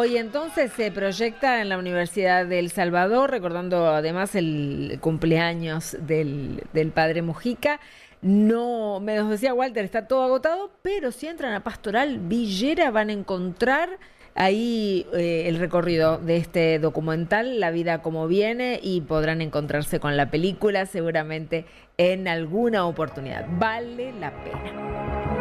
hoy entonces se proyecta en la Universidad de El Salvador, recordando además el cumpleaños del padre Mujica. No, me nos decía Walter, está todo agotado, pero si entran a Pastoral Villera van a encontrar ahí el recorrido de este documental, La vida como viene, y podrán encontrarse con la película seguramente en alguna oportunidad. Vale la pena.